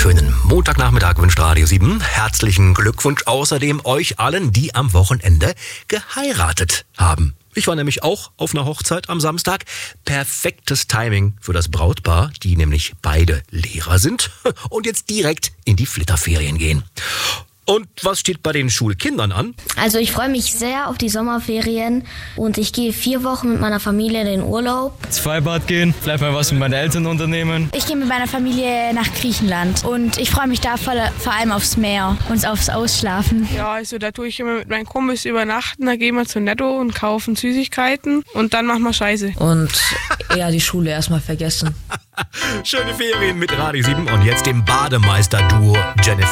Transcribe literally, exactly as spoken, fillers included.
schönen Montagnachmittag wünscht Radio sieben. Herzlichen Glückwunsch außerdem euch allen, die am Wochenende geheiratet haben. Ich war nämlich auch auf einer Hochzeit am Samstag. Perfektes Timing für das Brautpaar, die nämlich beide Lehrer sind und jetzt direkt in die Flitterferien gehen. Und was steht bei den Schulkindern an? Also ich freue mich sehr auf die Sommerferien und ich gehe vier Wochen mit meiner Familie in den Urlaub. Ins Freibad gehen, vielleicht mal was mit meinen Eltern unternehmen. Ich gehe mit meiner Familie nach Griechenland und ich freue mich da vor, vor allem aufs Meer und aufs Ausschlafen. Ja, also da tue ich immer mit meinen Kumpels übernachten, da gehen wir zu Netto und kaufen Süßigkeiten und dann machen wir Scheiße. Und eher die Schule erstmal vergessen. Schöne Ferien mit Radio sieben und jetzt dem Bademeister-Duo Jennifer